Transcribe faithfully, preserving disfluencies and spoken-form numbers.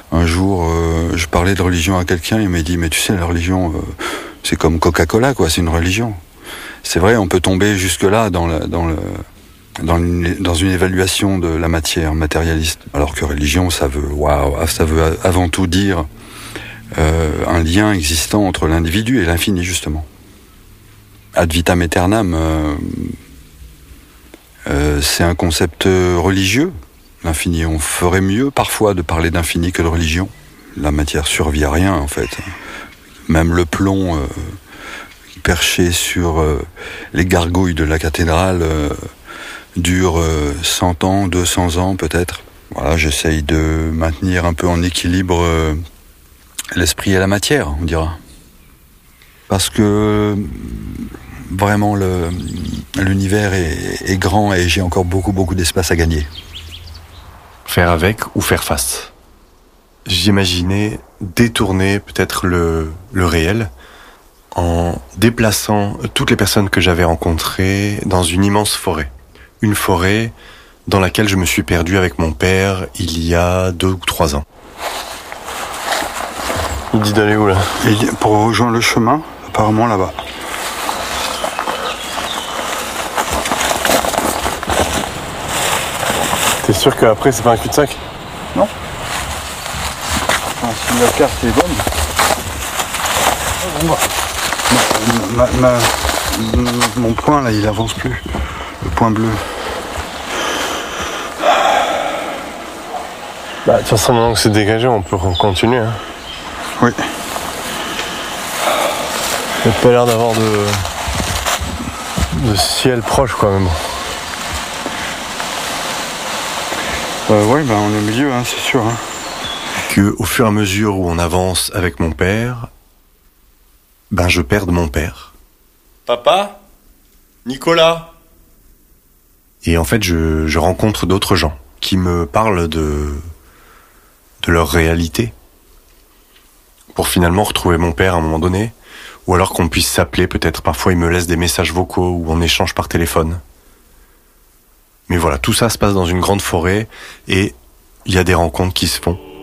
Un jour, euh, je parlais de religion à quelqu'un, il m'a dit, mais tu sais, la religion, euh, c'est comme Coca-Cola, quoi, c'est une religion. C'est vrai, on peut tomber jusque-là dans, la, dans, le, dans, une, dans une évaluation de la matière matérialiste, alors que religion, ça veut, waouh, ça veut avant tout dire euh, un lien existant entre l'individu et l'infini, justement. Ad vitam aeternam, euh, euh, c'est un concept religieux. L'infini, on ferait mieux parfois de parler d'infini que de religion. La matière survit à rien en fait. Même le plomb euh, perché sur euh, les gargouilles de la cathédrale euh, dure euh, cent ans, deux cents ans peut-être. Voilà, j'essaye de maintenir un peu en équilibre euh, l'esprit et la matière, on dira. Parce que vraiment le, l'univers est, est grand et j'ai encore beaucoup beaucoup d'espace à gagner. Faire avec ou faire face. J'imaginais détourner peut-être le, le réel en déplaçant toutes les personnes que j'avais rencontrées dans une immense forêt. Une forêt dans laquelle je me suis perdu avec mon père il y a deux ou trois ans. Il dit d'aller où là ? Et pour rejoindre le chemin, apparemment là-bas. T'es sûr qu'après c'est pas un cul-de-sac ? Non. Enfin, si la carte est bonne. Ma, ma, ma, mon point là, il avance plus. Le point bleu. Bah, de toute façon, maintenant que c'est dégagé, on peut continuer. Hein. Oui. Il n'y a pas l'air d'avoir de... de ciel proche, quoi, même. Euh, oui, ben on est au milieu, hein, c'est sûr. Hein. Que, au fur et à mesure où on avance avec mon père, ben je perds de mon père. Papa ? Nicolas ? Et en fait, je, je rencontre d'autres gens qui me parlent de, de leur réalité. Pour finalement retrouver mon père à un moment donné, ou alors qu'on puisse s'appeler, peut-être parfois il me laisse des messages vocaux ou on échange par téléphone. Mais voilà, tout ça se passe dans une grande forêt et il y a des rencontres qui se font.